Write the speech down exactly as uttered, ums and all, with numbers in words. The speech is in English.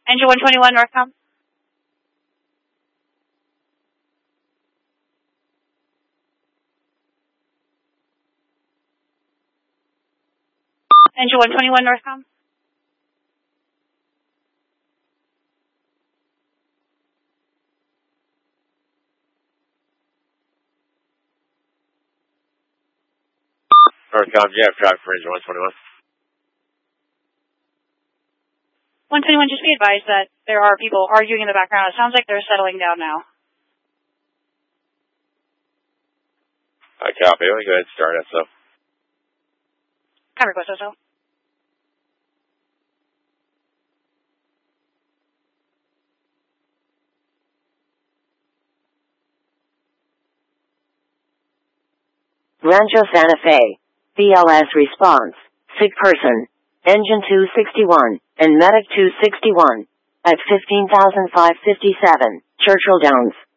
Engine one twenty-one, Northcom. Engine one twenty-one, Northcom. Northcom, J F traffic for engine one twenty-one. one twenty-one, just be advised that there are people arguing in the background. It sounds like they're settling down now. I copy. Let me go ahead and start S O. Cover request S O. Rancho Santa Fe. B L S response. Sick person. Engine two sixty-one, and Medic two sixty-one. At fifteen thousand five hundred fifty-seven, Churchill Downs.